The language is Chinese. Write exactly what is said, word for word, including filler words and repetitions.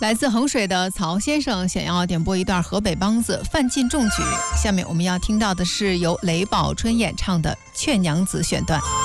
来自衡水的曹先生想要点播一段河北梆子范进中举，下面我们要听到的是由雷宝春演唱的《劝娘子》选段。